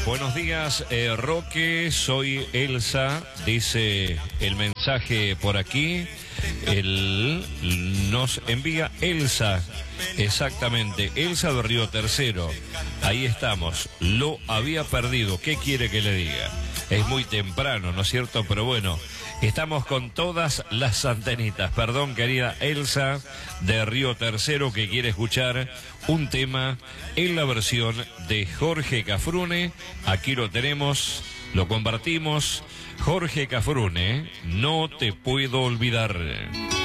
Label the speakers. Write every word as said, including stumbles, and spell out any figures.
Speaker 1: Buenos días, eh, Roque, soy Elsa, dice el mensaje por aquí. El, nos envía Elsa, exactamente, Elsa de Río Tercero. Ahí estamos, lo había perdido, ¿qué quiere que le diga? Es muy temprano, ¿no es cierto? Pero bueno, estamos con todas las antenitas. Perdón, querida Elsa de Río Tercero, que quiere escuchar un tema en la versión de Jorge Cafrune. Aquí lo tenemos, lo compartimos. Jorge Cafrune, no te puedo olvidar.